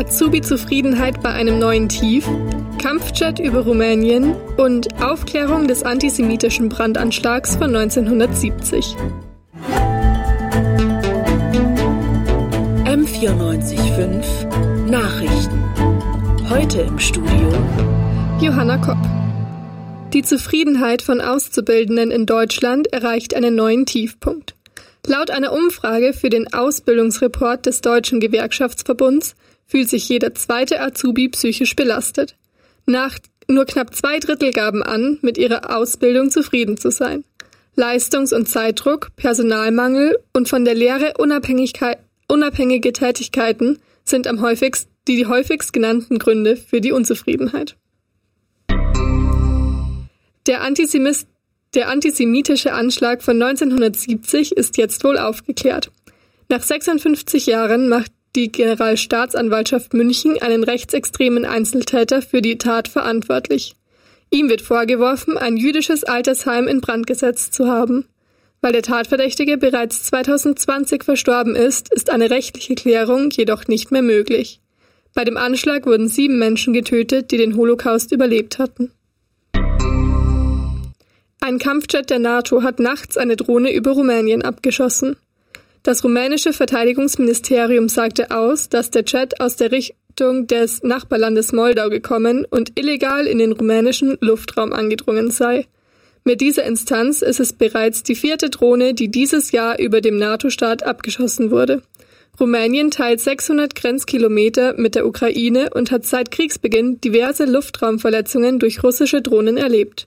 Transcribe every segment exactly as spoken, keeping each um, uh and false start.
Azubi-Zufriedenheit bei einem neuen Tief, Kampfjet über Rumänien und Aufklärung des antisemitischen Brandanschlags von neunzehnhundertsiebzig. M vierundneunzig Komma fünf Nachrichten. Heute im Studio Johanna Kopp. Die Zufriedenheit von Auszubildenden in Deutschland erreicht einen neuen Tiefpunkt. Laut einer Umfrage für den Ausbildungsreport des Deutschen Gewerkschaftsverbunds fühlt sich jeder zweite Azubi psychisch belastet. Nach nur knapp zwei Drittel gaben an, mit ihrer Ausbildung zufrieden zu sein. Leistungs- und Zeitdruck, Personalmangel und von der Lehre Unabhängigkeit, unabhängige Tätigkeiten sind am häufigst, die, die häufigst genannten Gründe für die Unzufriedenheit. Der, Antisemist, der antisemitische Anschlag von neunzehnhundertsiebzig ist jetzt wohl aufgeklärt. Nach sechsundfünfzig Jahren macht die Generalstaatsanwaltschaft München einen rechtsextremen Einzeltäter für die Tat verantwortlich. Ihm wird vorgeworfen, ein jüdisches Altersheim in Brand gesetzt zu haben. Weil der Tatverdächtige bereits zweitausendzwanzig verstorben ist, ist eine rechtliche Klärung jedoch nicht mehr möglich. Bei dem Anschlag wurden sieben Menschen getötet, die den Holocaust überlebt hatten. Ein Kampfjet der NATO hat nachts eine Drohne über Rumänien abgeschossen. Das rumänische Verteidigungsministerium sagte aus, dass der Jet aus der Richtung des Nachbarlandes Moldau gekommen und illegal in den rumänischen Luftraum eingedrungen sei. Mit dieser Instanz ist es bereits die vierte Drohne, die dieses Jahr über dem NATO-Staat abgeschossen wurde. Rumänien teilt sechshundert Grenzkilometer mit der Ukraine und hat seit Kriegsbeginn diverse Luftraumverletzungen durch russische Drohnen erlebt.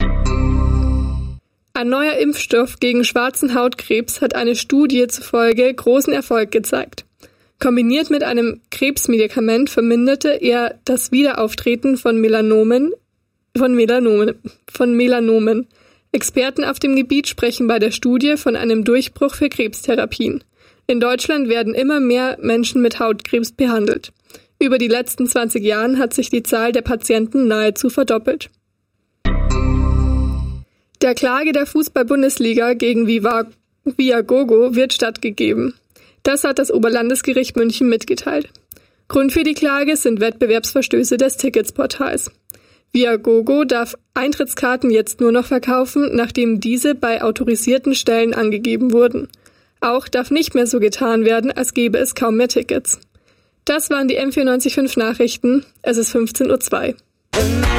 Ein neuer Impfstoff gegen schwarzen Hautkrebs hat eine Studie zufolge großen Erfolg gezeigt. Kombiniert mit einem Krebsmedikament verminderte er das Wiederauftreten von Melanomen, von Melanomen, von Melanomen. Experten auf dem Gebiet sprechen bei der Studie von einem Durchbruch für Krebstherapien. In Deutschland werden immer mehr Menschen mit Hautkrebs behandelt. Über die letzten zwanzig Jahren hat sich die Zahl der Patienten nahezu verdoppelt. Der Klage der Fußball-Bundesliga gegen Viagogo wird stattgegeben. Das hat das Oberlandesgericht München mitgeteilt. Grund für die Klage sind Wettbewerbsverstöße des Ticketsportals. Viagogo darf Eintrittskarten jetzt nur noch verkaufen, nachdem diese bei autorisierten Stellen angegeben wurden. Auch darf nicht mehr so getan werden, als gäbe es kaum mehr Tickets. Das waren die M vierundneunzig Komma fünf Nachrichten. Es ist fünfzehn Uhr zwei.